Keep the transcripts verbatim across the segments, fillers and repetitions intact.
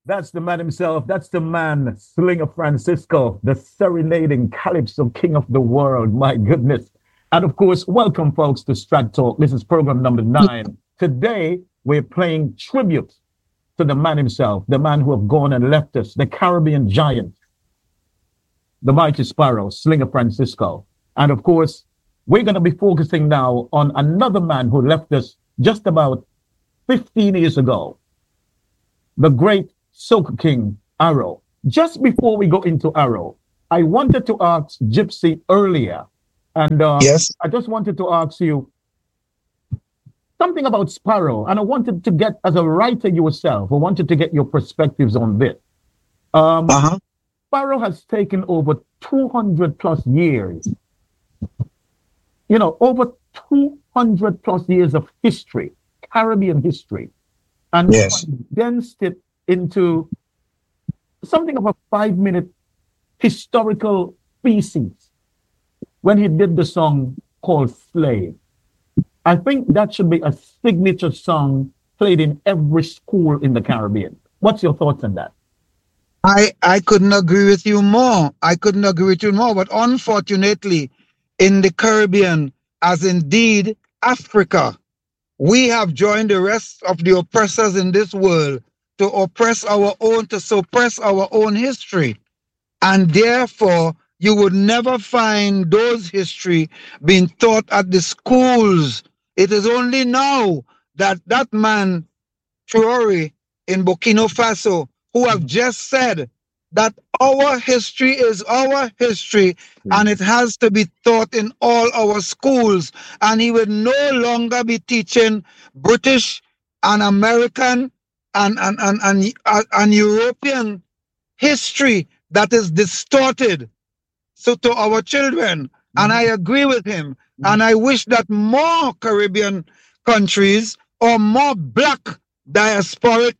That's the man himself. That's the man, Slinger Francisco, the serenading calypso king of the world. My goodness. And of course, welcome, folks, to Strat Talk. This is program number nine. Today, we're playing tribute to the man himself, the man who have gone and left us, the Caribbean giant, the mighty Sparrow, Slinger Francisco. And of course, we're going to be focusing now on another man who left us just about fifteen years ago, the great Soca King, Arrow. Just before we go into Arrow, I wanted to ask Gypsy earlier, and uh, yes, I just wanted to ask you something about Sparrow, and I wanted to get, as a writer yourself, I wanted to get your perspectives on this. Um, uh-huh. Sparrow has taken over two hundred plus years, you know, over two hundred plus years of history, Caribbean history, and yes. condensed it into something of a five-minute historical thesis when he did the song called Slave. I think that should be a signature song played in every school in the Caribbean. What's your thoughts on that? I, I couldn't agree with you more. I couldn't agree with you more. But unfortunately, in the Caribbean, as indeed Africa, we have joined the rest of the oppressors in this world to oppress our own, to suppress our own history. And therefore, you would never find those history being taught at the schools. It is only now that that man, Traoré, in Burkina Faso, who have just said that our history is our history and it has to be taught in all our schools. And he would no longer be teaching British and American and, and, and, and, and, and European history that is distorted so to our children. Mm-hmm. And I agree with him. Mm-hmm. And I wish that more Caribbean countries or more black diasporic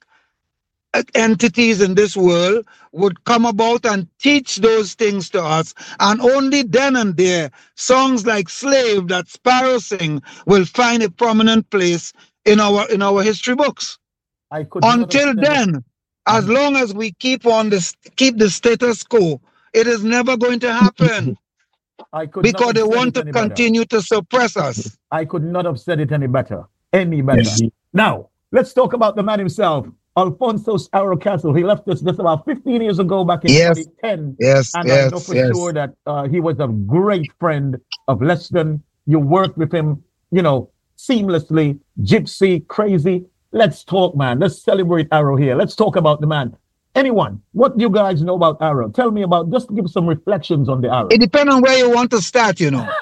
entities in this world would come about and teach those things to us. And only then and there, songs like Slave that Sparrow sing will find a prominent place in our in our history books. I could Until then, it. as long as we keep on this keep the status quo, it is never going to happen. I could because they want to continue better. to suppress us. I could not have said it any better. Any better. Yes. Now, let's talk about the man himself, Alfonso Arrow Castle. He left us just about fifteen years ago, back in yes. twenty ten. Yes, and yes, I know for yes. sure that uh, he was a great friend of Leston. You worked with him, you know, seamlessly. Gypsy, crazy. Let's talk, man. Let's celebrate Arrow here. Let's talk about the man. Anyone, what do you guys know about Arrow? Tell me about, just give some reflections on the Arrow. It depends on where you want to start, you know.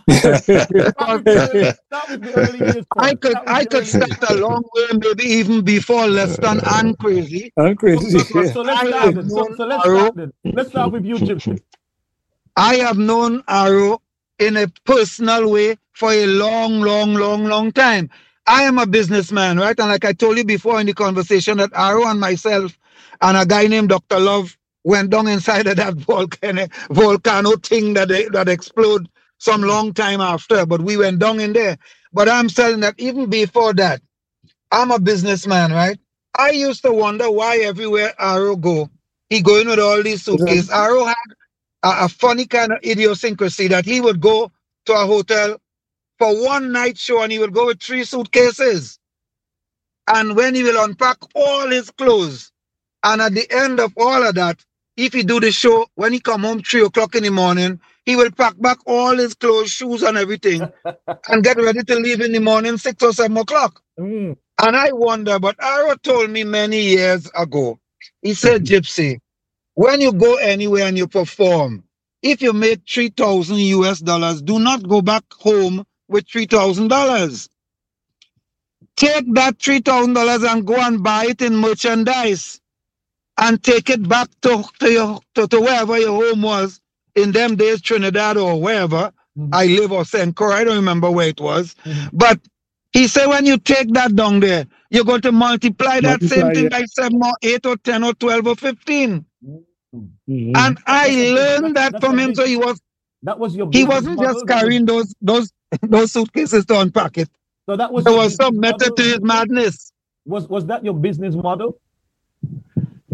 I could I could start a long way, maybe even before Leston and Crazy. I'm crazy. So, so, so, let's start it. So, so let's start it. Let's start with you, Gypsy. I have known Arrow in a personal way for a long, long, long, long time. I am a businessman, right? And like I told you before in the conversation, that Arrow and myself and a guy named Doctor Love went down inside of that volcano, volcano thing that that exploded some long time after. But we went down in there. But I'm saying that even before that, I'm a businessman, right? I used to wonder why everywhere Arrow go, he going with all these suitcases. Arrow had a, a funny kind of idiosyncrasy that he would go to a hotel for one night show and he would go with three suitcases. And when he will unpack all his clothes, and at the end of all of that, if he do the show, when he come home three o'clock in the morning, he will pack back all his clothes, shoes and everything and get ready to leave in the morning, six or seven o'clock. Mm. And I wonder, but Arrow told me many years ago, he said, Gypsy, when you go anywhere and you perform, if you make three thousand U S dollars, do not go back home with three thousand dollars. Take that three thousand dollars and go and buy it in merchandise and take it back to, to, your, to, to wherever your home was in them days, Trinidad or wherever mm-hmm. I live, or Saint Croix, I don't remember where it was. Mm-hmm. But he said when you take that down there, you're going to multiply that multiply, same thing yeah. by seven or eight or ten or twelve or fifteen. Mm-hmm. And I learned that, that from him, so he was that was your he wasn't model, just carrying those those those suitcases to unpack it. So that was there was some method to his madness. Was was that your business model?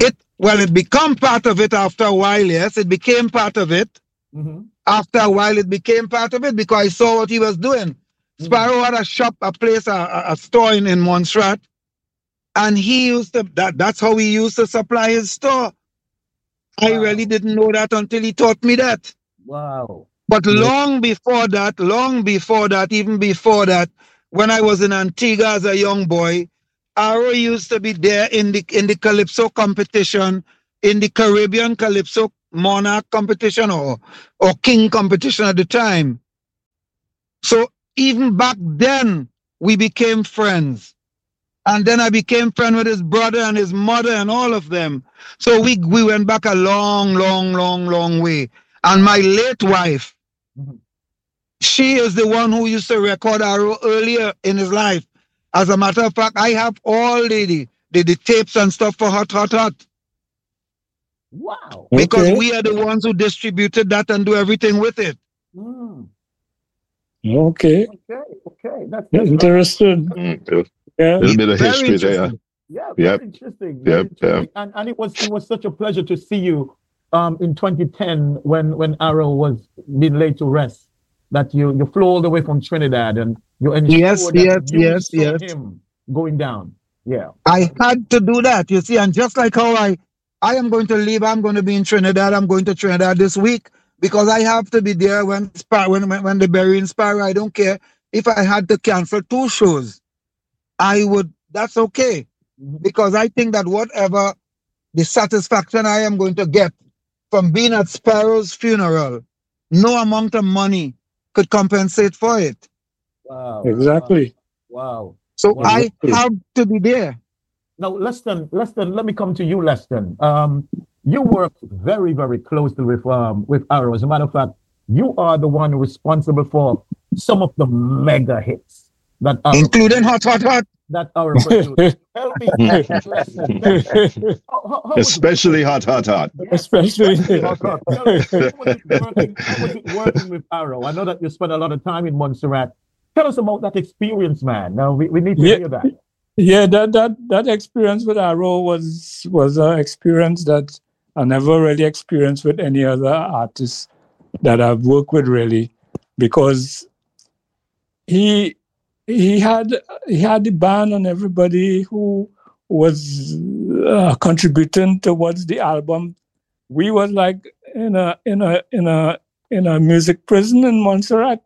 well, it became part of it after a while, yes. It became part of it. Mm-hmm. After a while, it became part of it because I saw what he was doing. Sparrow mm-hmm. had a shop, a place, a, a store in, in Montserrat. And he used to, that, that's how he used to supply his store. Wow. I really didn't know that until he taught me that. Wow. But long before that, long before that, even before that, when I was in Antigua as a young boy, Arrow used to be there in the in the Calypso competition, in the Caribbean Calypso Monarch competition or, or King competition at the time. So even back then, we became friends. And then I became friends with his brother and his mother and all of them. So we, we went back a long, long, long, long way. And my late wife, mm-hmm. she is the one who used to record Arrow earlier in his life. As a matter of fact, I have all the, the, the, the tapes and stuff for Hot, Hot, Hot. Wow. Because okay. we are the ones who distributed that and do everything with it. Mm. Okay. Okay, okay. That's, that's interesting. Mm. Yeah. A little bit of history there. Yeah, very yep. interesting. Very yep. interesting. Yep. And, and it was it was such a pleasure to see you um, in twenty ten when, when Arrow was being laid to rest. That you, you flew all the way from Trinidad and you ensured yes, that yes, you yes, saw yes. him going down. Yeah. I had to do that, you see, and just like how I I am going to leave, I'm going to be in Trinidad. I'm going to Trinidad this week because I have to be there when when when they bury in Sparrow. I don't care if I had to cancel two shows. I would, that's okay. Because I think that whatever the satisfaction I am going to get from being at Sparrow's funeral, no amount of money could compensate for it. Wow. Exactly. Wow. So wow. I have to be there. Now, Leston, Leston, let me come to you, Leston. Um, you work very, very closely with um with Arrow. As a matter of fact, you are the one responsible for some of the mega hits. That Arrow, including Hot, Hot, Hot. That Arrow produced. Help me. how, how, how Especially Hot, Hot, Hot. Yes, especially Hot, Hot. How was it working, how was it working with Arrow? I know that you spent a lot of time in Montserrat. Tell us about that experience, man. Now we, we need to yeah, hear that. Yeah, that that that experience with Arrow was was an experience that I never really experienced with any other artist that I've worked with, really, because he. He had he had the band and everybody who was uh, contributing towards the album. We was like in a in a in a in a music prison in Montserrat.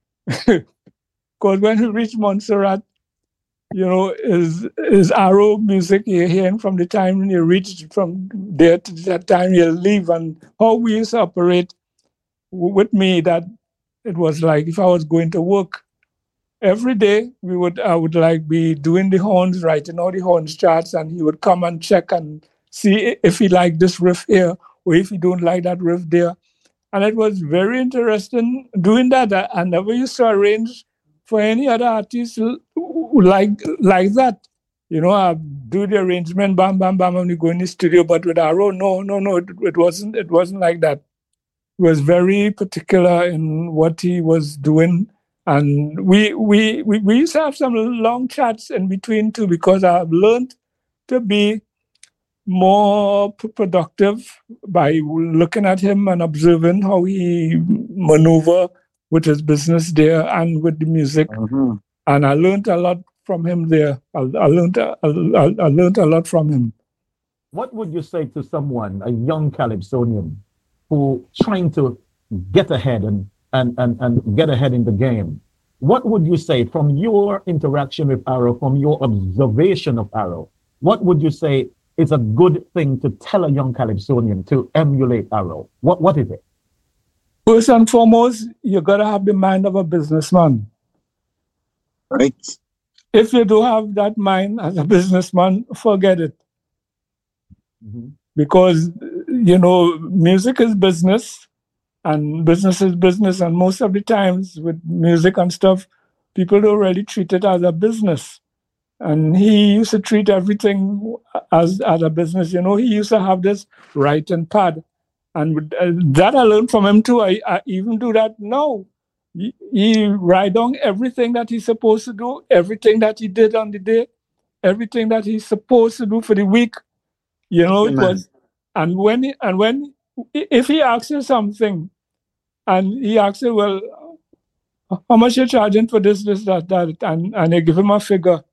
Because when we reached Montserrat, you know, is is Arrow music you're hearing from the time when you reached from there to that time you leave, and how we used to operate with me, that it was like if I was going to work. Every day we would I would like be doing the horns, writing all the horns charts, and he would come and check and see if he liked this riff here or if he don't like that riff there. And it was very interesting doing that. I never used to arrange for any other artist like like that. You know, I do the arrangement, bam, bam, bam, and we go in the studio. But with Arrow, no, no, no, it, it wasn't. It wasn't like that. He was very particular in what he was doing. And we, we we we used to have some long chats in between too, because I've learned to be more p- productive by looking at him and observing how he maneuver with his business there and with the music. Mm-hmm. And I learned a lot from him there. I, I learned I, I, I learned a lot from him. What would you say to someone, a young Calypsonian, who trying to get ahead and And, and, and get ahead in the game? What would you say from your interaction with Arrow, from your observation of Arrow? What would you say is a good thing to tell a young Calypsonian to emulate Arrow? What What is it? First and foremost, you got to have the mind of a businessman. Right. If you don't have that mind as a businessman, forget it. Mm-hmm. Because, you know, music is business. And business is business, and most of the times with music and stuff, people don't really treat it as a business. And he used to treat everything as, as a business. You know, he used to have this writing pad. And with, uh, that I learned from him too. I, I even do that now. He, he write down everything that he's supposed to do, everything that he did on the day, everything that he's supposed to do for the week. You know, it was... And when he, and when if he asks you something, and he asks you, well, how much you charging for this, this, that, that, and and they give him a figure,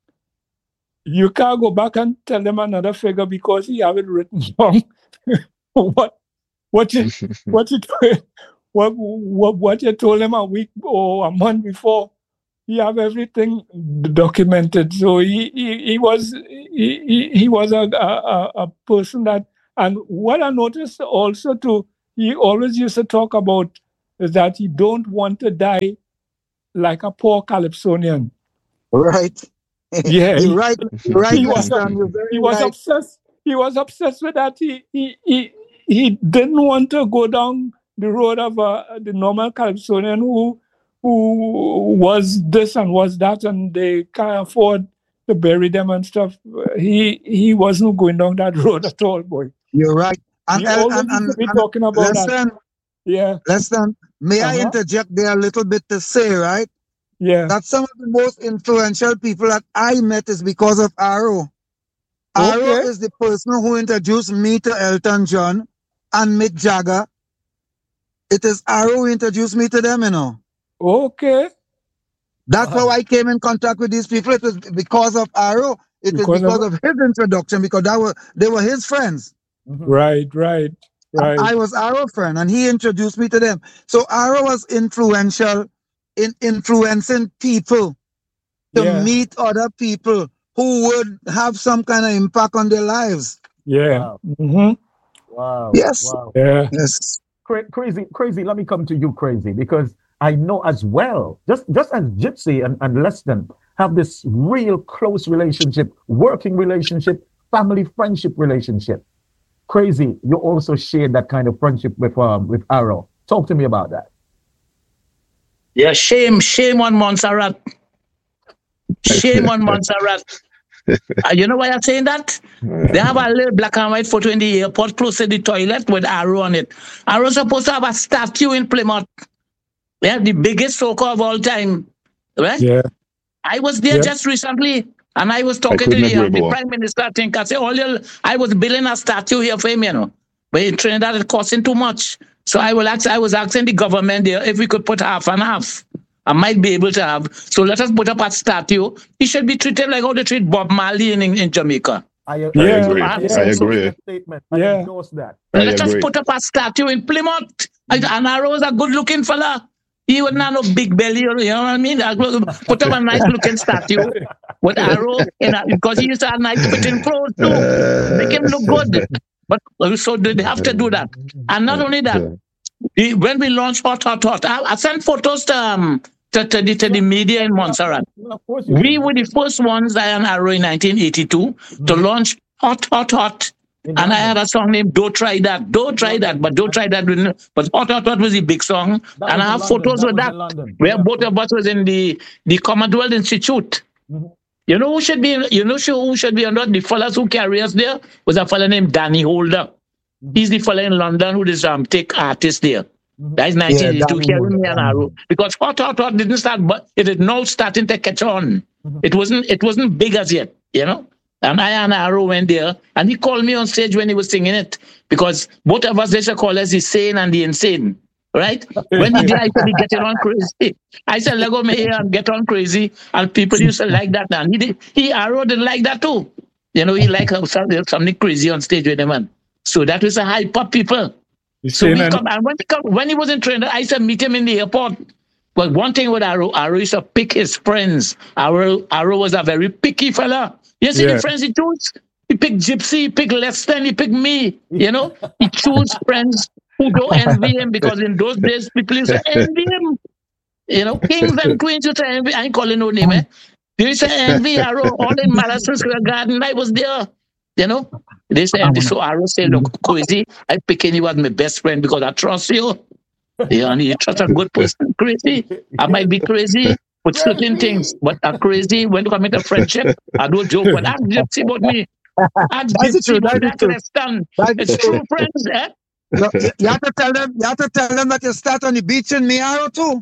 you can't go back and tell them another figure because he have it written down. what what you what you what, what what you told him a week or a month before. He have everything documented. So he he, he was he, he, he was a, a a person that, and what I noticed also too, he always used to talk about that he don't want to die like a poor Calypsonian. Right. Yeah, You're right. You're right. He was, You're very he was right. obsessed. He was obsessed with that. He he he, he didn't want to go down the road of uh, the normal Calypsonian who who was this and was that, and they can't afford to bury them and stuff. He he wasn't going down that road at all, boy. You're right. And, He and, always and, used to and, be and talking about that. listen, Yeah, listen, may I Uh-huh. interject there a little bit to say, right? yeah. That some of the most influential people that I met is because of Arrow. Arrow Okay. is the person who introduced me to Elton John and Mick Jagger. It is Arrow who introduced me to them, you know. Okay. That's Wow. how I came in contact with these people. It was because of Arrow. It is Because because of- of his introduction, because that were they were his friends. Mhm. Right, right, right. I was Arrow friend, and he introduced me to them. So Arrow was influential in influencing people to Yeah. meet other people who would have some kind of impact on their lives. Yeah. Wow. hmm Wow. Yes. Wow. Yeah. Yes. Cra- crazy, crazy. Let me come to you, Crazy, because I know as well, just just as Gypsy and, and Leston have this real close relationship, working relationship, family friendship relationship. Crazy, you also shared that kind of friendship with um with Arrow. Talk to me about that. Yeah, shame, shame on Montserrat. Shame on Montserrat. Uh, you know why I'm saying that? They have a little black and white photo in the airport close to the toilet with Arrow on it. Arrow's supposed to have a statue in Plymouth. They have the biggest soca of all time. Right? Yeah. I was there Yeah. just recently, and I was talking to couldn't the, agree uh, the more. Prime Minister. I think I said, all your, I was building a statue here for him, you know. But in Trinidad, it costing too much. So I will ask, I was asking the government there if we could put half and half. I might be able to have. So let us put up a statue. He should be treated like how they treat Bob Marley in, in Jamaica. I, Yeah, I agree. I- I agree. Statement. I Yeah. endorse that. I Let us agree. put up a statue in Plymouth. And and Arrow is a good-looking fella. He would not have no big belly, you know what I mean? I will put up a nice-looking statue with Arrow, in a, because he used to have nice fitting clothes too. Make him look good. But so they have to do that. And not only that, he- when we launched Hot Hot Hot, I, I sent photos to, um, to, to, the, to the media in Montserrat. Well, of course you We did. were the first ones, I and Arrow in nineteen eighty-two, to launch Hot Hot Hot. In And I London. had a song named Don't Try That. Don't Try That, but Don't Try That. with- But Hot Hot Hot was the big song. That And was I in have London. photos That with was that, in London. where Yeah. both of us was in the, the Commonwealth Institute. Mhm. You know who should be, you know who should be under the fellas who carry us there? Was a fella named Danny Holder. He's the fella in London who is um take artists there. That's nineteen eighty-two, Danny carrying Holder, me an Danny Arrow. Because Hot Hot Hot didn't start, but it is now starting to catch on. Mhm. It wasn't it wasn't big as yet, you know. And I and Arrow went there, and he called me on stage when he was singing it, because both of us, they should call us the sane and the insane, right? When he did, I said, he getting on crazy. I said, let go me here and get on crazy, and people used to like that. And he did, he Arrow didn't like that too. You know, he liked something, something crazy on stage with him, man. So that was a hype up people. You So see, we man, come, and when he, come, when he was in Trinidad, I used to meet him in the airport. But one thing with Arrow, Arrow used to pick his friends. Arrow, Arrow was a very picky fella. You see Yeah. the friends he chose? He picked Gypsy, he picked Leston, he picked me. You know, he chose friends who don't envy him, because in those days people used to envy him. You know, kings and queens used to envy. I ain't calling no name, eh? They used to envy Arrow all in Madison Square Garden. I was there. You know, they say, and so Arrow said, look, Crazy, I picking you as my best friend because I trust you. Yeah, and you trust a good person. Crazy. I might be crazy with certain things, but I'm crazy when you come into friendship. I don't joke, but I'm Gypsy about me. I'm That's the Gypsy truth, about that's the that truth. Leston. That's the It's truth. true friends, eh? You, you have to tell them. You have to tell them that you start on the beach in Miaro too.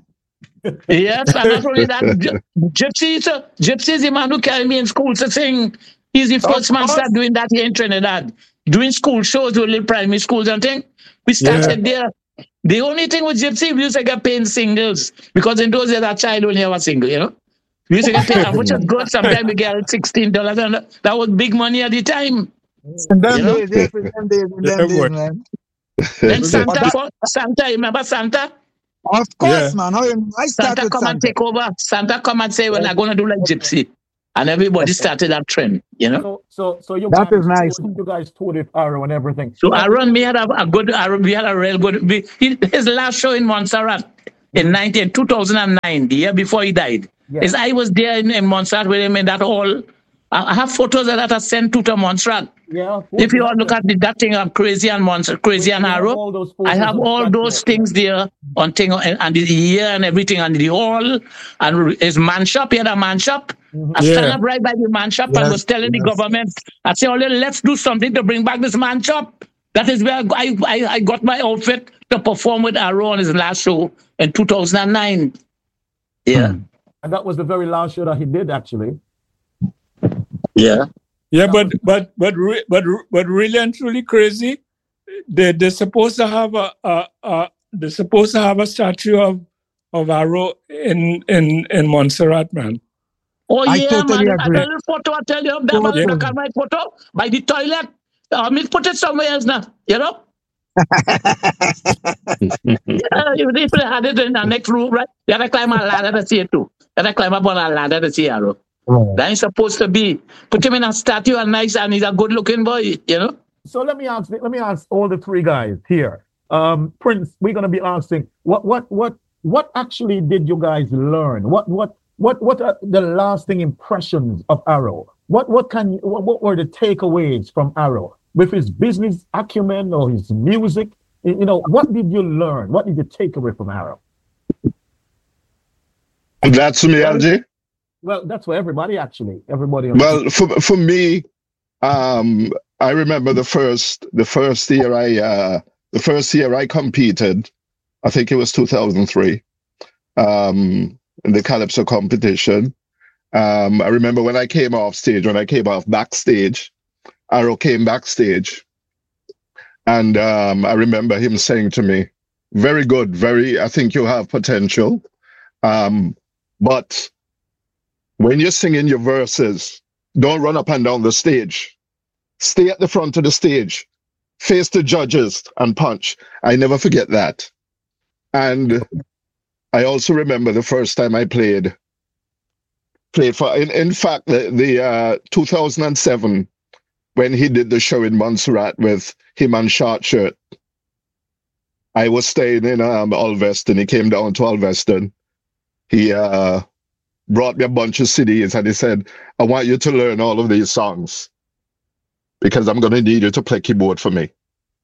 Yes, and not only that, Gy- Gypsy is a, Gypsy is the man who carried me in school to sing. He's the first man course. start doing that here in Trinidad. doing school shows with little primary schools and things. We started yeah. there. The only thing with Gypsy, we used to get paid singles because in those days, that child only have a single, you know. We used to get paid, which is good. Sometimes we get sixteen dollars, and that was big money at the time. And then you know? days, them days, them days, man. Then Santa, for, Santa, you remember Santa? Of course, yeah. man. How you, I Santa come Santa. and take over. Santa come and say, well, I'm going to do like Gypsy. And everybody started that trend, you know? So, so, so you that guys, is nice. You guys toured with Arrow and everything. So Aaron, we had a, a good, Aaron, we had a real good, we, he, his last show in Montserrat in nineteen, two thousand nine, the year before he died. Yes. I was there in, in Montserrat with him in that hall. I have photos of that I sent to the Montserrat. Yeah. If you all look at the, that thing of Crazy and Montserrat, Crazy and Arrow, I have all those things there on thing and, and the year and everything and the hall and his man shop. He had a man shop. Mm-hmm. I stand yeah. up right by the man shop yes. and was telling yes. the government, I say, oh, let's do something to bring back this man shop. That is where I, I, I got my outfit to perform with Arrow on his last show in two thousand nine. Yeah. Hmm. And that was the very last show that he did, actually. Yeah. Yeah, but but but re, but but really and truly Crazy. They they're supposed to have a, a, a they're supposed to have a statue of of Arrow in in in Montserrat, man. Oh I yeah, totally man! agree. I tell you photo. I tell you, that man, look at my photo by the toilet. I mean, put it somewhere else now. You know. Yeah, if they had it in the next room, right? You had to climb a ladder to see it too. You had to climb up on a ladder to see Arrow. Oh. That ain't supposed to be. Put him in a statue and nice, and he's a good-looking boy, you know. So let me ask. Let me ask all the three guys here. Um, Prince, we're gonna be asking what, what, what, what actually did you guys learn? What, what, what, what are the lasting impressions of Arrow? What, what can, what, what were the takeaways from Arrow with his business acumen or his music? You know, what did you learn? What did you take away from Arrow? That's me, L J. Well, that's for everybody, actually. Everybody. Well, for for me, um, I remember the first the first year I uh, the first year I competed. I think it was two thousand three, um, in the Calypso competition. Um, I remember when I came off stage, when I came off backstage, Arrow came backstage, and um, I remember him saying to me, "Very good, very. I think you have potential, um, but." When you're singing your verses, don't run up and down the stage. Stay at the front of the stage. Face the judges and punch. I never forget that. And I also remember the first time I played. Played for, in, in fact, the, the uh, two thousand seven, when he did the show in Montserrat with him and Short Shirt. I was staying in um, Alveston. He came down to Alveston. He... Uh, brought me a bunch of C Ds and he said, I want you to learn all of these songs because I'm going to need you to play keyboard for me.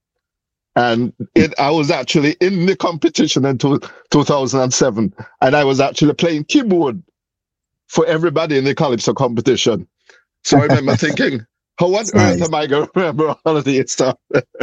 And it, I was actually in the competition in two, two thousand seven and I was actually playing keyboard for everybody in the Calypso competition. So I remember thinking, how on earth nice. am I going to remember all of these stuff?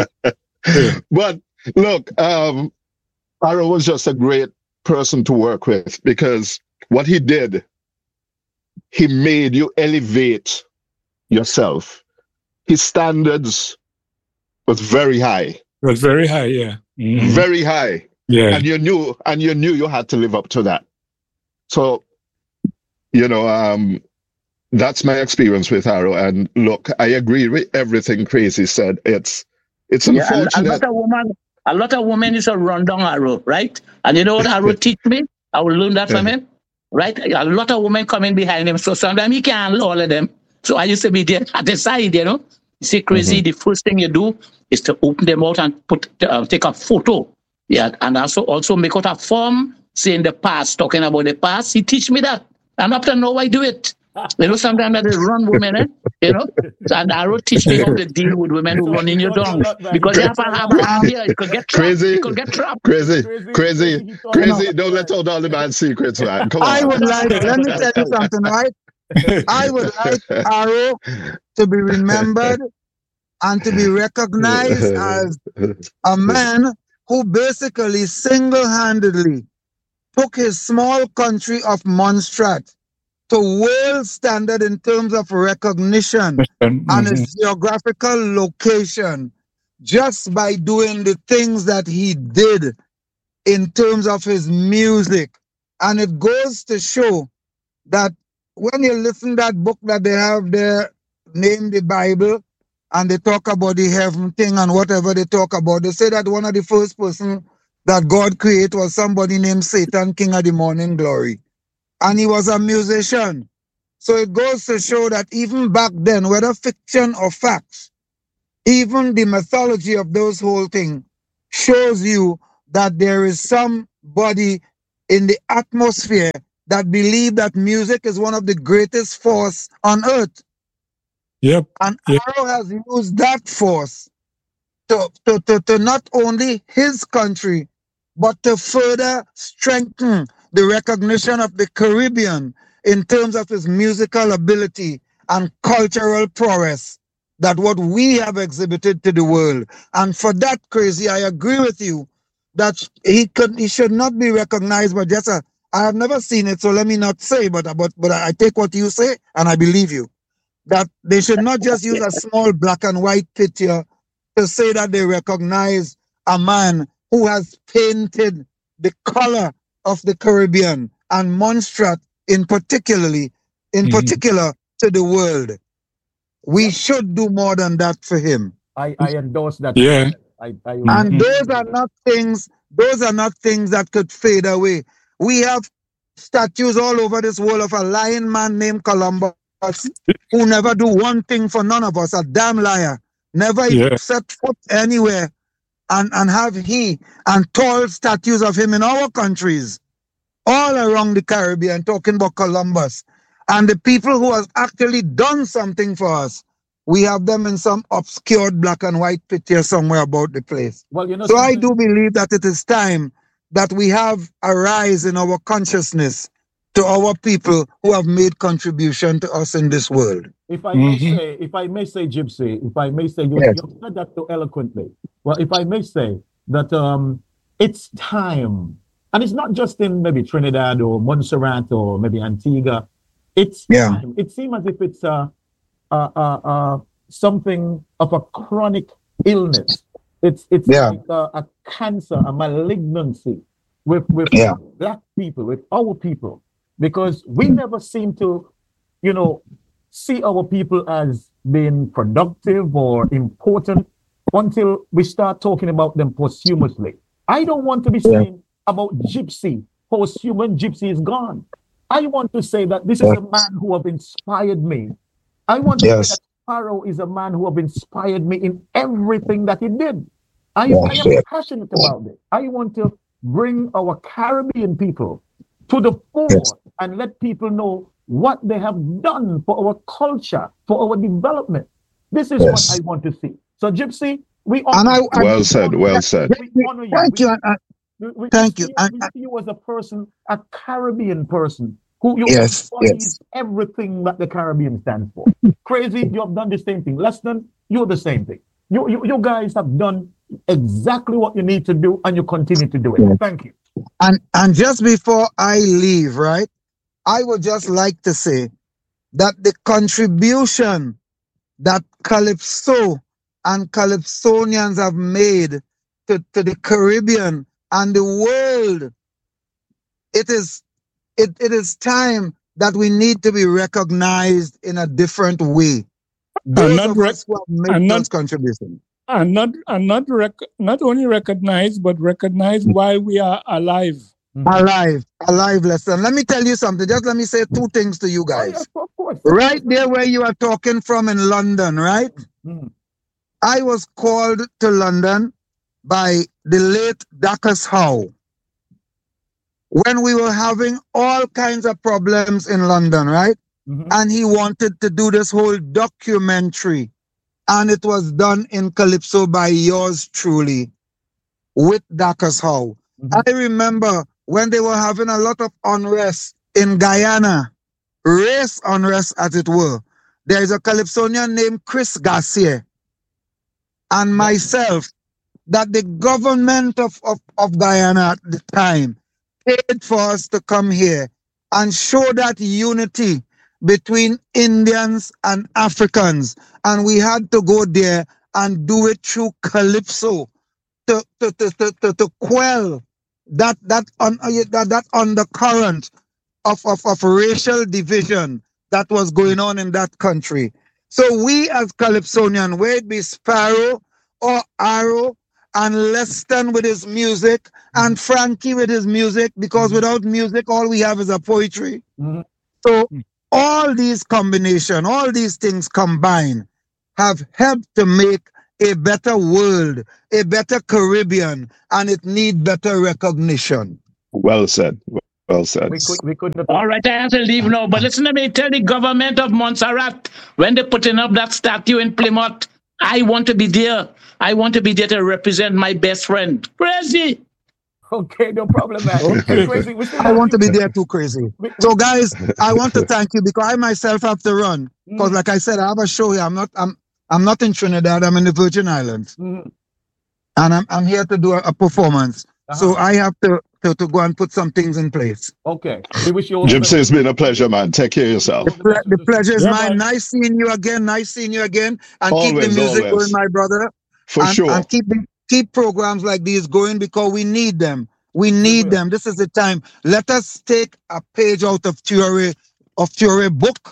But look, um, Arrow was just a great person to work with because what he did, he made you elevate yourself. His standards was very high. It was very high, yeah. Mm-hmm. Very high. Yeah. And you knew, and you knew you had to live up to that. So, you know, um, that's my experience with Arrow. And look, I agree with everything Crazy said. It's it's yeah, unfortunate. A lot of women, a lot of women is a rundown Arrow, right? And you know what Arrow teach me? I will learn that from him. Right? A lot of women coming behind him. So sometimes he can't handle all of them. So I used to be there at the side, you know. You see, Crazy, mm-hmm. the first thing you do is to open them out and put uh, take a photo. Yeah. And also also make out a form saying the past, talking about the past. He teach me that. And up to now I do it. You know, sometimes that is run women, eh? You know. And Arrow teach me how to deal with women who run in your down. Because you have to have an idea. You could get trapped. Crazy. You could get trapped. Crazy. Crazy. Crazy. Crazy. Don't let out all the man's secrets, man. Come on. I would like, let me tell you something, right? I would like Arrow to be remembered and to be recognized as a man who basically single-handedly took his small country of Montserrat to world standard in terms of recognition Mm-hmm. and its geographical location just by doing the things that he did in terms of his music. And it goes to show that when you listen to that book that they have there named the Bible, and they talk about the heaven thing and whatever they talk about, they say that one of the first person that God created was somebody named Satan, king of the morning glory. And he was a musician. So it goes to show that even back then, whether fiction or facts, even the mythology of those whole things shows you that there is somebody in the atmosphere that believe that music is one of the greatest force on earth. Yep. And Yep. Arrow has used that force to, to, to, to not only his country, but to further strengthen the recognition of the Caribbean in terms of his musical ability and cultural prowess, that what we have exhibited to the world. And for that, Crazy, I agree with you that he could he should not be recognized by just a, I have never seen it, so let me not say, but, but, but I take what you say and I believe you, that they should not just use a small black and white picture to say that they recognize a man who has painted the color of the Caribbean and Montserrat in particularly, in Mhm. particular to the world. We should do more than that for him. I, I endorse that. Yeah. I, I, And Mhm. those are not things, those are not things that could fade away. We have statues all over this world of a lying man named Columbus who never do one thing for none of us, a damn liar. Never Yeah. set foot anywhere, and, and have he and tall statues of him in our countries, all around the Caribbean, talking about Columbus. And the people who have actually done something for us, we have them in some obscured black and white picture somewhere about the place. Well, you know, So I something- do believe that it is time that we have a rise in our consciousness to our people who have made contribution to us in this world. If I may Mhm. say, if I may say, Gypsy, if I may say, you, Yes. you said that so eloquently. Well, if I may say that um, it's time, and it's not just in maybe Trinidad or Montserrat or maybe Antigua. It's Yeah. time. It seems as if it's uh, uh, uh, uh, something of a chronic illness. It's it's Yeah. like a, a cancer, a malignancy with with Yeah. black people, with our people, because we never seem to, you know, see our people as being productive or important until we start talking about them posthumously. I don't want to be Yeah. saying about Gypsy, posthuman Gypsy is gone. I want to say that this is a man who have inspired me. I want to Yes. say that Sparrow is a man who have inspired me in everything that he did. I, Yes, I am yes. passionate about this. I want to bring our Caribbean people to the fore Yes. and let people know what they have done for our culture, for our development. This is Yes. what I want to see. So, Gypsy, we And honor I- you. I- Well said, well said. We honor you. Thank We- you. and- and- we, we Thank see you. And- we see you as a person, a Caribbean person who you Yes, embodies yes. everything that the Caribbean stands for. Crazy, you have done the same thing. Leston, you're the same thing. You, you, you guys have done exactly what you need to do, and you continue to do it. Yes. Thank you. And and just before I leave, right, I would just like to say that the contribution that Calypso and Calypsonians have made to, to the Caribbean and the world, it is it, it is time that we need to be recognized in a different way. Those not of rec- us who have made and not- those contributions. And not and not rec- not only recognize, but recognize why we are alive. Alive, alive, lesson. Let me tell you something. Just let me say two things to you Oh, guys. yes, of course. Right there where you are talking from in London, right? Mm. I was called to London by the late Dacus Howe when we were having all kinds of problems in London, right? Mhm. And he wanted to do this whole documentary, and it was done in Calypso by yours truly with Dacus Howe. Mhm. I remember when they were having a lot of unrest in Guyana, race unrest as it were. There is a Calypsonian named Chris Garcia and myself that the government of, of, of Guyana at the time paid for us to come here and show that unity between Indians and Africans. And we had to go there and do it through calypso to, to, to, to, to, to quell that, that, un, that, that undercurrent of, of, of racial division that was going on in that country. So we as Calypsonian, whether it be Sparrow or Arrow, and Leston with his music, and Frankie with his music, because without music, all we have is a poetry. Mm-hmm. So all these combination, all these things combined have helped to make a better world, a better Caribbean, and it need better recognition. Well said. Well said. We could, we could All right, I have to leave now, but listen to me, tell the government of Montserrat, when they're putting up that statue in Plymouth, I want to be there. I want to be there to represent my best friend. Crazy. Okay, no problem, man. Okay. Crazy. I want to be there too, Crazy. So, guys, I want to thank you because I myself have to run. Because, mm. like I said, I have a show here. I'm not. I'm. I'm not in Trinidad. I'm in the Virgin Islands, mm. and I'm. I'm here to do a, a performance. Uh-huh. So I have to, to to go and put some things in place. Okay. We wish you all Gypsy, it's been a pleasure, man. Take care of yourself. The, ple- the pleasure is yeah, mine. Man. Nice seeing you again. Nice seeing you again. And always, keep the music always. going, my brother. For and, sure. And keep keep programs like these going because we need them. We need yeah. them. This is the time. Let us take a page out of Theory of Theory book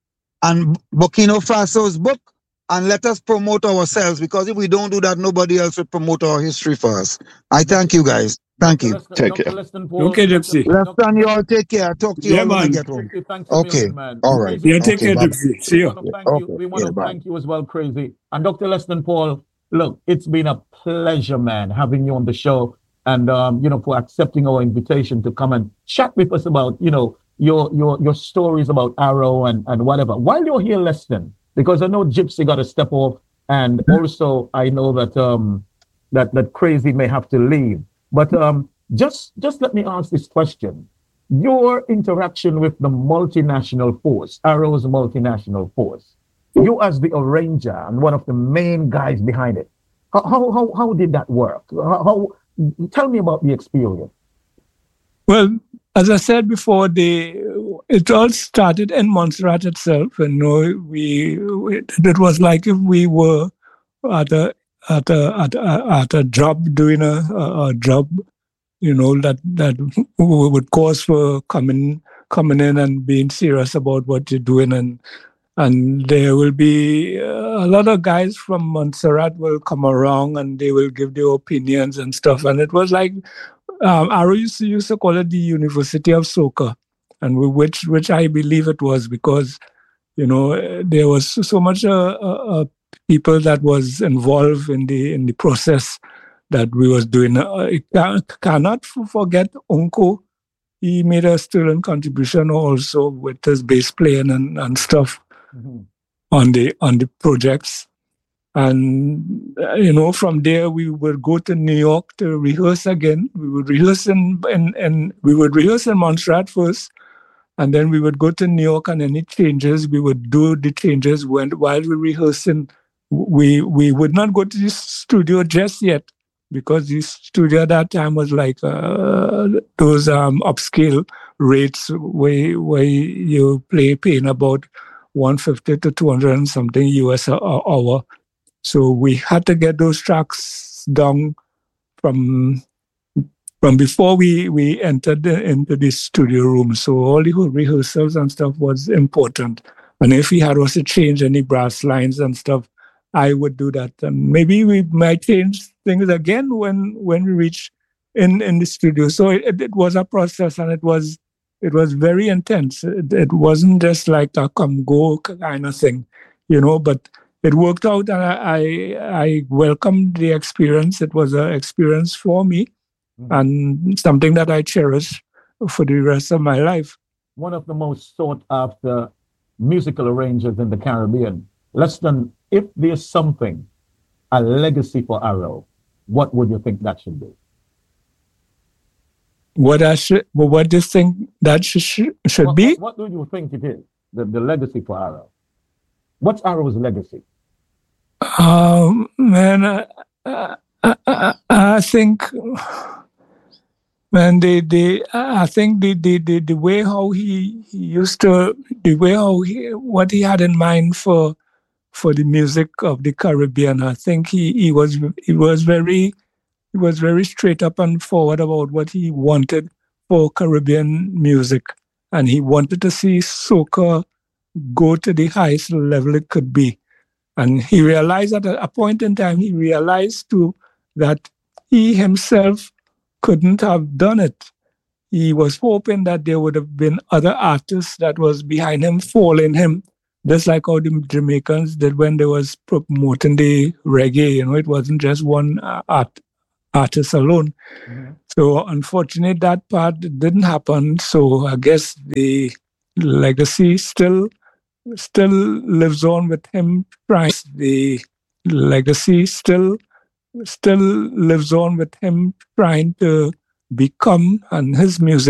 and Burkina Faso's book, and let us promote ourselves, because if we don't do that, nobody else will promote our history for us. I thank you guys. Thank you. Take care. Okay, Gypsy. Leston, you all take care. Talk to you yeah, all when I get home. Okay. Man. All right. Yeah, take okay, care, Gypsy. See you. We want to thank you, okay. we want yeah, to thank you as well, Crazy. And Doctor Leston Paul, look, it's been a pleasure, man, having you on the show, and um, you know, for accepting our invitation to come and chat with us about, you know, your your your stories about Arrow and, and whatever. While you're here, Leston, because I know Gypsy got to step off, and also I know that um that that Crazy may have to leave. But um, just just let me ask this question. Your interaction with the multinational force, Arrow's multinational force, you as the arranger and one of the main guys behind it, how how how did that work? How, how tell me about the experience. Well, as I said before, the it all started in Montserrat itself, and you know, we it was like if we were at a at a at a, at a job doing a, a, a job, you know, that that would cause for coming coming in and being serious about what you're doing, and and there will be a lot of guys from Montserrat will come around and they will give their opinions and stuff, and it was like um, Arrow used to, used to call it the University of Soca, and we, which which I believe it was, because you know there was so much uh, uh, people that was involved in the in the process that we was doing. Uh, I cannot forget Uncle. He made a sterling contribution also with his bass playing and, and stuff mm-hmm. on the on the projects. And uh, you know, from there we would go to New York to rehearse again. We would rehearse in and and we would rehearse in Montserrat first, and then we would go to New York, and any changes we would do the changes when while we rehearsing. We we would not go to the studio just yet, because the studio at that time was like uh, those um, upscale rates where where you play paying about one fifty to two hundred and something U S a hour. So we had to get those tracks done from from before we we entered the, into the studio room. So all the rehearsals and stuff was important. And if we had also change any brass lines and stuff, I would do that. And maybe we might change things again when when we reach in, in the studio. So it, it was a process, and it was it was very intense. It, it wasn't just like a come go kind of thing, you know, but it worked out, and I I, I welcomed the experience. It was an experience for me mm-hmm. and something that I cherish for the rest of my life. One of the most sought after musical arrangers in the Caribbean. Leston, if there's something, a legacy for Arrow, what would you think that should be? What I should, what do you think that should should what, be? What, what do you think it is? The, the legacy for Arrow. What's Arrow's legacy? Um, man, I, I, I, I think Man, they, they, I think the, the, the, the way how he, he used to, the way how he, what he had in mind for, for the music of the Caribbean, I think he, he was, he was very, he was very straight up and forward about what he wanted for Caribbean music, and he wanted to see soca go to the highest level it could be. And he realized at a point in time, he realized too that he himself couldn't have done it. He was hoping that there would have been other artists that was behind him, following him, just like how the Jamaicans did when they was promoting the reggae. You know, it wasn't just one art, artist alone. Mm-hmm. So unfortunately, that part didn't happen. So I guess the legacy still still lives on with him trying. The legacy still still lives on with him trying to become, and his music